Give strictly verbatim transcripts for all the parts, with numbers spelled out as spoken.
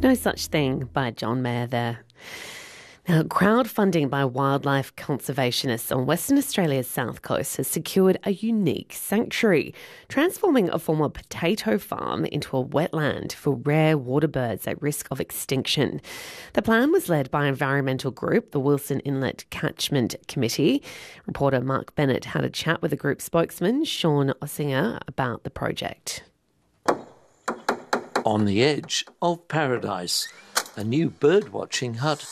No Such Thing by John Mayer there. Now, crowdfunding by wildlife conservationists on Western Australia's south coast has secured a unique sanctuary, transforming a former potato farm into a wetland for rare water birds at risk of extinction. The plan was led by environmental group, the Wilson Inlet Catchment Committee. Reporter Mark Bennett had a chat with the group spokesman, Sean Ossinger, about the project. On the edge of paradise, a new bird-watching hut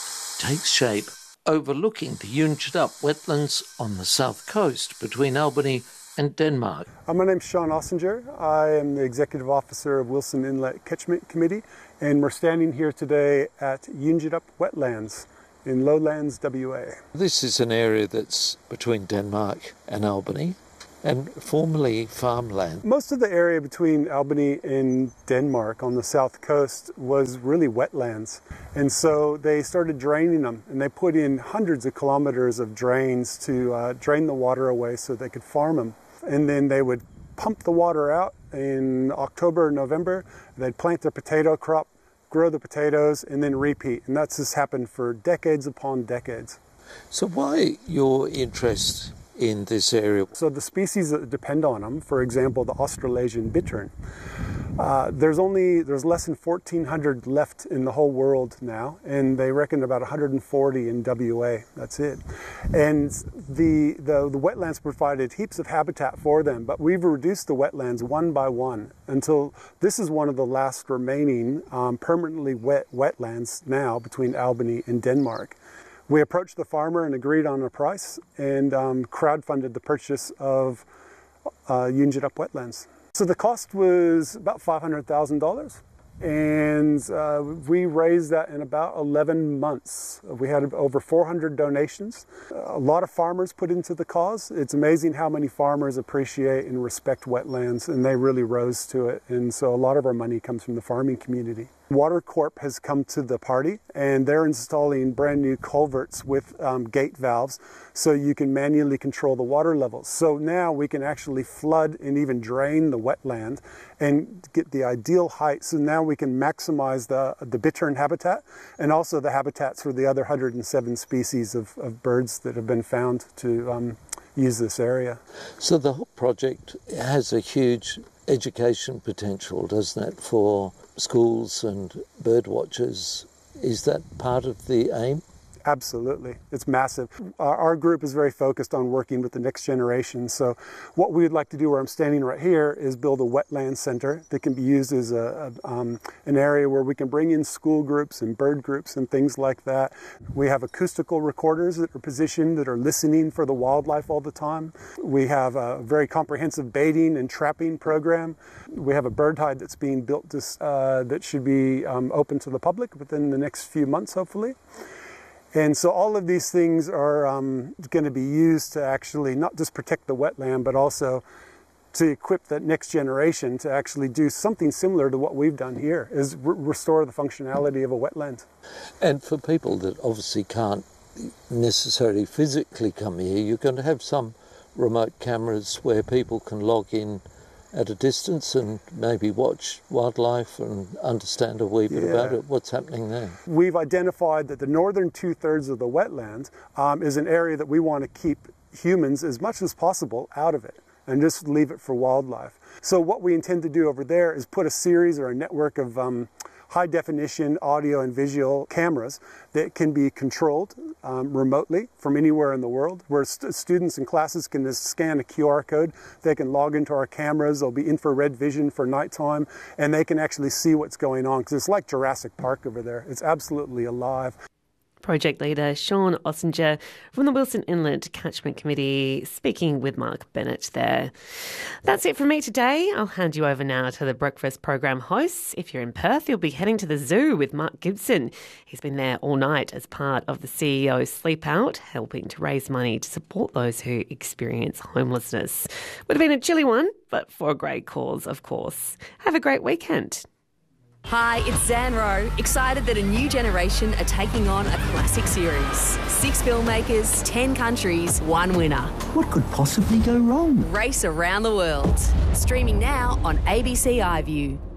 takes shape overlooking the Yunjidup wetlands on the south coast between Albany and Denmark. Uh, my name's Sean Ossinger. I am the Executive Officer of Wilson Inlet Catchment Committee, and we're standing here today at Yunjidup Wetlands in Lowlands, W A. This is an area that's between Denmark and Albany, and formerly farmland. Most of the area between Albany and Denmark on the south coast was really wetlands. And so they started draining them, and they put in hundreds of kilometers of drains to uh, drain the water away so they could farm them. And then they would pump the water out in October or November. They'd plant their potato crop, grow the potatoes, and then repeat. And that's just happened for decades upon decades. So why your interest in this area? So the species that depend on them, for example, the Australasian bittern, uh, there's only there's less than fourteen hundred left in the whole world now, and they reckon about one hundred forty in W A. That's it. And the, the the wetlands provided heaps of habitat for them, but we've reduced the wetlands one by one until this is one of the last remaining um, permanently wet wetlands now between Albany and Denmark. We approached the farmer and agreed on a price and um, crowdfunded the purchase of uh, Yunjidup Wetlands. So the cost was about five hundred thousand dollars, and uh, we raised that in about eleven months. We had over four hundred donations. A lot of farmers put into the cause. It's amazing how many farmers appreciate and respect wetlands, and they really rose to it. And so a lot of our money comes from the farming community. Water Corp has come to the party, and they're installing brand new culverts with um, gate valves so you can manually control the water levels. So now we can actually flood and even drain the wetland and get the ideal height. So now we can maximize the, the bittern habitat and also the habitats for the other one hundred seven species of, of birds that have been found to um, use this area. So the whole project has a huge education potential, doesn't it, for schools and bird watchers? Is that part of the aim? Absolutely. It's massive. Our, our group is very focused on working with the next generation. So what we would like to do where I'm standing right here is build a wetland center that can be used as a, a, um, an area where we can bring in school groups and bird groups and things like that. We have acoustical recorders that are positioned that are listening for the wildlife all the time. We have a very comprehensive baiting and trapping program. We have a bird hide that's being built to, uh, that should be um, open to the public within the next few months, hopefully. And so all of these things are um, going to be used to actually not just protect the wetland, but also to equip the next generation to actually do something similar to what we've done here, is re- restore the functionality of a wetland. And for people that obviously can't necessarily physically come here, you're going to have some remote cameras where people can log in at a distance and maybe watch wildlife and understand a wee bit yeah. about it. What's happening there? We've identified that the northern two-thirds of the wetland um, is an area that we want to keep humans as much as possible out of it and just leave it for wildlife. So what we intend to do over there is put a series or a network of um, high-definition audio and visual cameras that can be controlled um, remotely from anywhere in the world, where st- students and classes can just scan a Q R code. They can log into our cameras. There'll be infrared vision for nighttime, and they can actually see what's going on, because it's like Jurassic Park over there. It's absolutely alive. Project leader Sean Ossinger from the Wilson Inlet Catchment Committee speaking with Mark Bennett there. That's it from me today. I'll hand you over now to the breakfast program hosts. If you're in Perth, you'll be heading to the zoo with Mark Gibson. He's been there all night as part of the C E O Sleep Out, helping to raise money to support those who experience homelessness. Would have been a chilly one, but for a great cause, of course. Have a great weekend. Hi, it's Zan Rowe, excited that a new generation are taking on a classic series. Six filmmakers, ten countries, one winner. What could possibly go wrong? Race Around the World. Streaming now on A B C iView.